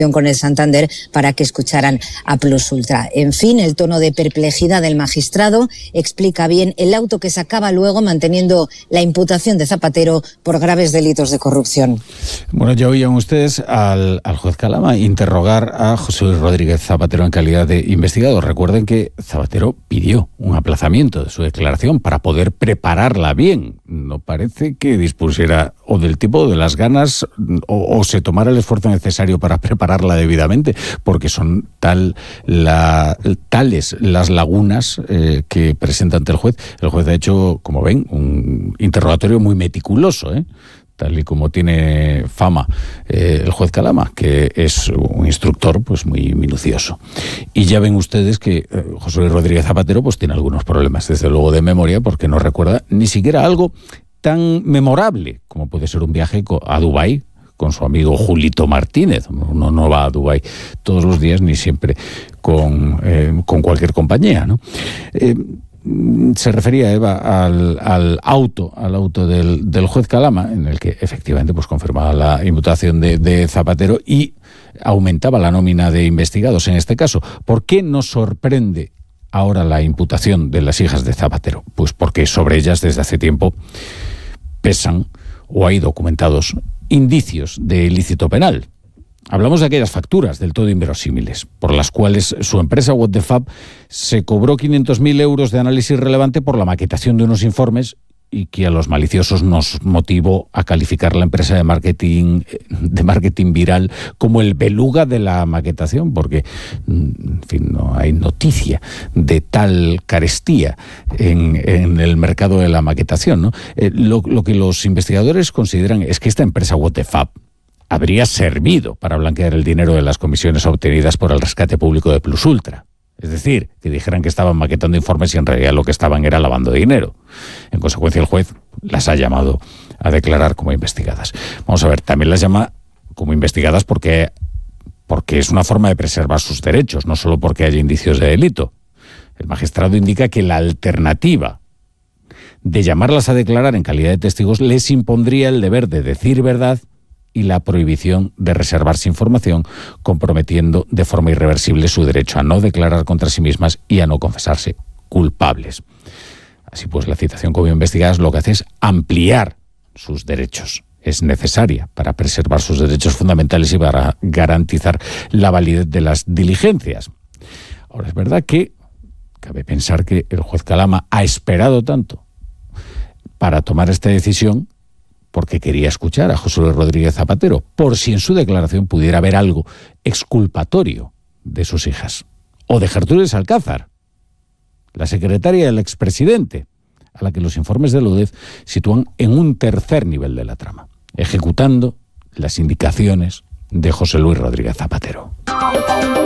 con el Santander para que escucharan a Plus Ultra. En fin, el tono de perplejidad del magistrado explica bien el auto que sacaba luego, manteniendo la imputación de Zapatero por graves delitos de corrupción. Bueno, ya oían ustedes al juez Calama interrogar a José Luis Rodríguez Zapatero en calidad de investigado. Recuerden que Zapatero pidió un aplazamiento de su declaración para poder prepararla bien. No parece que dispusiera o del tipo o de las ganas o se tomara el esfuerzo necesario para prepararla debidamente, porque son tales las lagunas que presenta ante el juez. El juez ha hecho, como ven, un interrogatorio muy meticuloso, tal y como tiene fama el juez Calama, que es un instructor pues muy minucioso. Y ya ven ustedes que José Luis Rodríguez Zapatero pues tiene algunos problemas, desde luego de memoria, porque no recuerda ni siquiera algo tan memorable como puede ser un viaje a Dubái con su amigo Julito Martínez. Uno no va a Dubái todos los días ni siempre con cualquier compañía, ¿no? Se refería, Eva, al auto del juez Calama, en el que efectivamente pues confirmaba la imputación de Zapatero y aumentaba la nómina de investigados en este caso. ¿Por qué nos sorprende ahora la imputación de las hijas de Zapatero? Pues porque sobre ellas desde hace tiempo pesan o hay documentados indicios de ilícito penal. Hablamos de aquellas facturas del todo inverosímiles, por las cuales su empresa What the Fab se cobró 500.000 euros de análisis relevante por la maquetación de unos informes y que a los maliciosos nos motivó a calificar la empresa de marketing viral como el beluga de la maquetación, porque, en fin, no hay noticia de tal carestía en el mercado de la maquetación, ¿no? Lo que los investigadores consideran es que esta empresa What the Fab habría servido para blanquear el dinero de las comisiones obtenidas por el rescate público de Plus Ultra. Es decir, que dijeran que estaban maquetando informes y en realidad lo que estaban era lavando dinero. En consecuencia, el juez las ha llamado a declarar como investigadas. Vamos a ver, también las llama como investigadas porque es una forma de preservar sus derechos, no solo porque haya indicios de delito. El magistrado indica que la alternativa de llamarlas a declarar en calidad de testigos les impondría el deber de decir verdad y la prohibición de reservarse información, comprometiendo de forma irreversible su derecho a no declarar contra sí mismas y a no confesarse culpables. Así pues, la citación como investigadas lo que hace es ampliar sus derechos. Es necesaria para preservar sus derechos fundamentales y para garantizar la validez de las diligencias. Ahora, es verdad que cabe pensar que el juez Calama ha esperado tanto para tomar esta decisión porque quería escuchar a José Luis Rodríguez Zapatero, por si en su declaración pudiera haber algo exculpatorio de sus hijas. O de Gertrudis Alcázar, la secretaria del expresidente, a la que los informes de la UDEF sitúan en un tercer nivel de la trama, ejecutando las indicaciones de José Luis Rodríguez Zapatero.